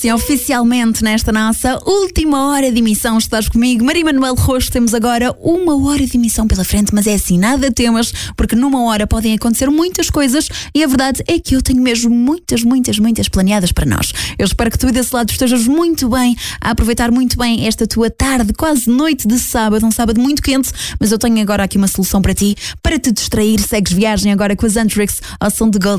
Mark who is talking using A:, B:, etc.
A: Sim, oficialmente nesta nossa última hora de emissão estás comigo, Maria Manuel Roxo. Temos agora 1 hora de emissão pela frente, mas é assim, nada temas, porque numa hora podem acontecer muitas coisas e a verdade é que eu tenho mesmo muitas planeadas para nós. Eu espero que tu desse lado estejas muito bem, a aproveitar muito bem esta tua tarde, quase noite de sábado, um sábado muito quente, mas eu tenho agora aqui uma solução para ti, para te distrair. Segues viagem agora com as Antrix ao som de Gold.